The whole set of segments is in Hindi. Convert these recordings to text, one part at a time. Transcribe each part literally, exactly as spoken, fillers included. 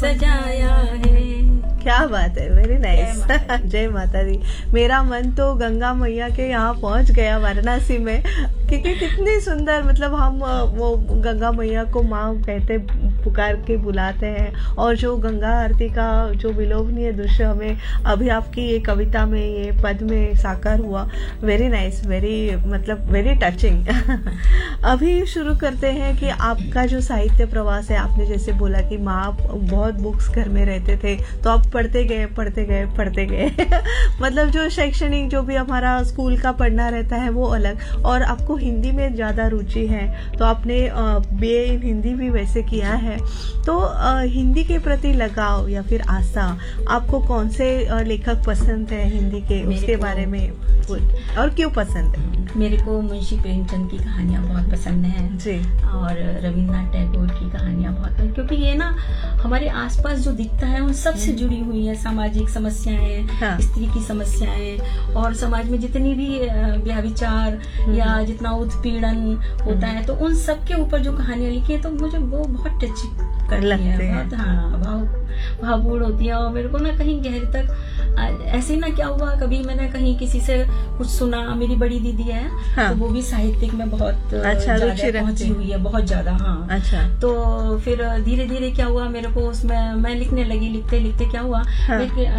सजाया है। क्या बात है, वेरी नाइस। जय माता दी। मेरा मन तो गंगा मैया के यहाँ पहुंच गया वाराणसी में, क्योंकि कितनी सुंदर, मतलब हम वो गंगा मैया को माँ कहते पुकार के बुलाते हैं, और जो गंगा आरती का जो विलोभनीय दृश्य हमें अभी आपकी ये कविता में, ये पद में साकार हुआ, वेरी नाइस, वेरी मतलब वेरी टचिंग। अभी शुरू करते हैं कि आपका जो साहित्य प्रवास है। आपने जैसे बोला कि माँ बहुत बुक्स घर में रहते थे, तो आप पढ़ते गए पढ़ते गए पढ़ते गए मतलब जो शैक्षणिक जो भी हमारा स्कूल का पढ़ना रहता है वो अलग, और आपको हिंदी में ज़्यादा रुचि है, तो आपने बीए इन हिंदी भी वैसे किया है। तो आ, हिंदी के प्रति लगाव या फिर आस्था, आपको कौन से लेखक पसंद है हिंदी के, उसके बारे में, और क्यों पसंद है? मेरे को मुंशी प्रेमचंद की कहानियां बहुत पसंद हैं जी, और रविन्द्रनाथ टैगोर की कहानियां बहुत पसंद, क्योंकि ये ना हमारे आसपास जो दिखता है उन सब से जुड़ी हुई है। सामाजिक समस्याएं, हाँ। स्त्री की समस्याएं, और समाज में जितनी भी व्याभिचार या जितना उत्पीड़न होता है, तो उन सब के ऊपर जो कहानियां लिखी है, तो मुझे वो बहुत टच करती है, बहुत हाँ भाव भावपूर्ण होती है। और मेरे को ना कहीं गहरे तक ऐसे ही ना, क्या हुआ, कभी मैंने कहीं किसी से कुछ सुना, मेरी बड़ी दीदी है, हाँ। तो वो भी साहित्यिक में बहुत अच्छा ज्यादा पहुंची हुई है, बहुत ज्यादा, हाँ। अच्छा। तो फिर धीरे धीरे क्या हुआ, मेरे को उसमें मैं लिखने लगी, लिखते लिखते क्या हुआ, हाँ।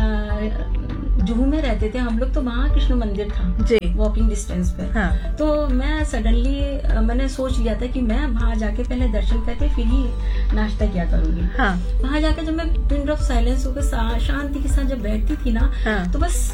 जुहू में रहते थे हम लोग, तो वहाँ कृष्ण मंदिर था जी, वॉकिंग डिस्टेंस पे, हाँ। तो मैं सडनली मैंने सोच लिया था कि मैं वहाँ जाके पहले दर्शन करके फिर ही नाश्ता किया करूंगी, हाँ। वहाँ जाके जब मैं पिन ऑफ साइलेंस होकर शांति के साथ जब बैठती थी ना, हाँ। तो बस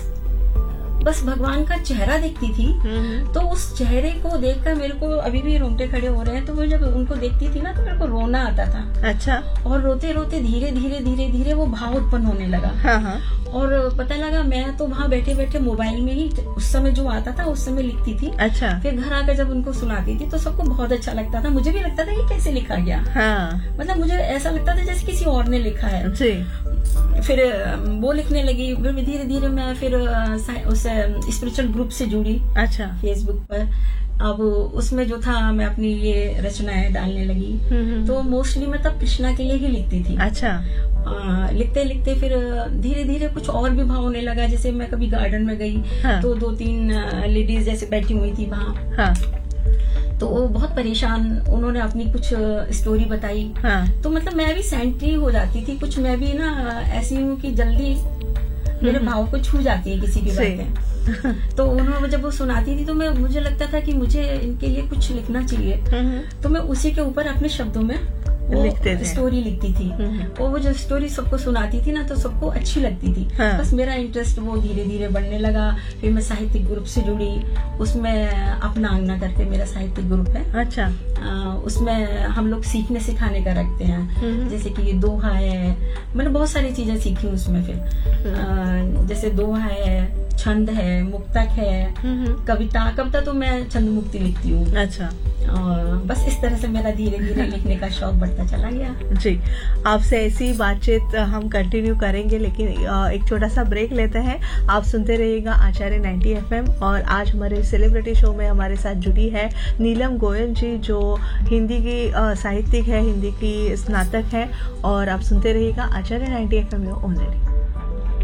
बस भगवान का चेहरा देखती थी, तो उस चेहरे को देखकर मेरे को अभी भी रोंगटे खड़े हो रहे हैं। तो वो जब उनको देखती थी ना, तो मेरे को रोना आता था, अच्छा। और रोते रोते धीरे धीरे धीरे धीरे वो भाव उत्पन्न होने लगा, हाँ हाँ। और पता लगा मैं तो वहाँ बैठे बैठे मोबाइल में ही उस समय जो आता था उस समय लिखती थी, अच्छा। फिर घर आकर जब उनको सुनाती थी तो सबको बहुत अच्छा लगता था, मुझे भी लगता था ये कैसे लिखा गया, हाँ। मतलब मुझे ऐसा लगता था जैसे किसी और ने लिखा है जी। फिर वो लिखने लगी, फिर धीरे धीरे मैं फिर उस स्पिरिचुअल ग्रुप से जुड़ी, अच्छा, फेसबुक पर। अब उसमें जो था मैं अपनी ये रचनाएं डालने लगी, तो मोस्टली मैं तब कृष्णा के लिए ही लिखती थी, अच्छा। आ, लिखते लिखते फिर धीरे धीरे कुछ और भी भाव होने लगा। जैसे मैं कभी गार्डन में गई, हाँ। तो दो तीन लेडीज जैसे बैठी हुई थी वहाँ, हाँ। तो वो बहुत परेशान, उन्होंने अपनी कुछ स्टोरी बताई, हाँ। तो मतलब मैं भी सेंट्री हो जाती थी, कुछ मैं भी ना ऐसी हूँ कि जल्दी मेरे भाव को छू जाती है किसी भी बात। तो उन्होंने जब वो सुनाती थी तो मैं मुझे लगता था कि मुझे इनके लिए कुछ लिखना चाहिए, तो मैं उसी के ऊपर अपने शब्दों में लिखते थे, स्टोरी लिखती थी। और वो जो स्टोरी सबको सुनाती थी ना, तो सबको अच्छी लगती थी, हाँ। बस मेरा इंटरेस्ट वो धीरे धीरे बढ़ने लगा। फिर मैं साहित्यिक ग्रुप से जुड़ी, उसमें अपना आंगना करके मेरा साहित्यिक ग्रुप है, अच्छा। आ, उसमें हम लोग सीखने सिखाने का रखते हैं, जैसे कि दोहा है, मैंने बहुत सारी चीजें सीखी उसमें। फिर आ, जैसे दोहा है, छंद है, मुक्तक है, कविता कविता तो मैं छंद मुक्ति लिखती हूँ, अच्छा। और बस इस तरह से मेरा धीरे धीरे लिखने का शौक बढ़ता चला गया जी। आपसे ऐसी बातचीत हम कंटिन्यू करेंगे, लेकिन एक छोटा सा ब्रेक लेते हैं। आप सुनते रहिएगा आचार्य नाइंटी एफ एम। और आज हमारे सेलिब्रिटी शो में हमारे साथ जुड़ी है नीलम गोयल जी, जो हिंदी की साहित्यिक है, हिंदी की स्नातक है। और आप सुनते रहिएगा आचार्य नाइंटी एफ एम ओनली।